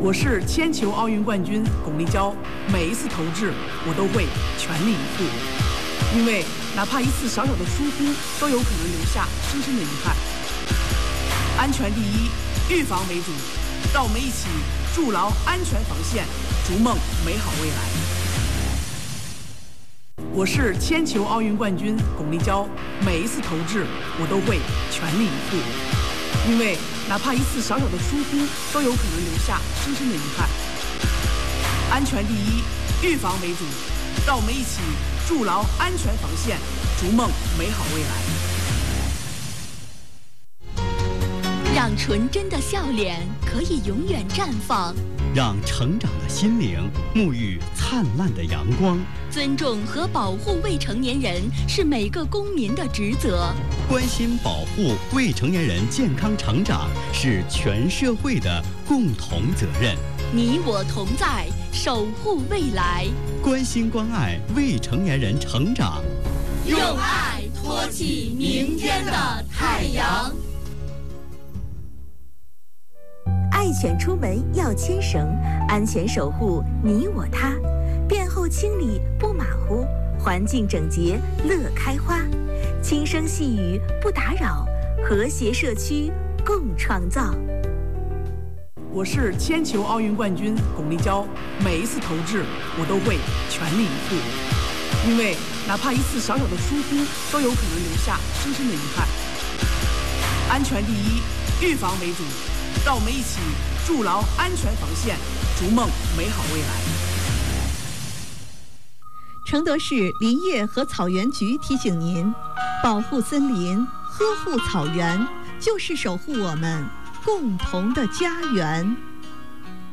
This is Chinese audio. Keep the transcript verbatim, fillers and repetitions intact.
我是铅球奥运冠军巩立姣，每一次投掷我都会全力以赴，因为哪怕一次小小的疏忽，都有可能留下深深的遗憾。安全第一，预防为主，让我们一起筑牢安全防线，逐梦美好未来。我是铅球奥运冠军巩立姣，每一次投掷我都会全力以赴，因为哪怕一次小小的疏忽，都有可能留下深深的遗憾。安全第一，预防为主，让我们一起筑牢安全防线，逐梦美好未来。 让纯真的笑脸可以永远绽放， 让成长的心灵沐浴灿烂的阳光。 尊重和保护未成年人是每个公民的职责， 关心保护未成年人健康成长是全社会的共同责任。 你我同在，守护未来， 关心关爱未成年人成长， 用爱托起明天的太阳。 爱犬出门要牵绳，安全守护你我他，便后清理不马虎，环境整洁乐开花，轻声细语不打扰，和谐社区共创造。 我是铅球奥运冠军巩立姣，每一次投掷我都会全力以赴，因为哪怕一次小小的疏忽，都有可能留下深深的遗憾。安全第一，预防为主，让我们一起筑牢安全防线，逐梦美好未来。 承德市林业和草原局提醒您：保护森林，呵护草原，就是守护我们共同的家园。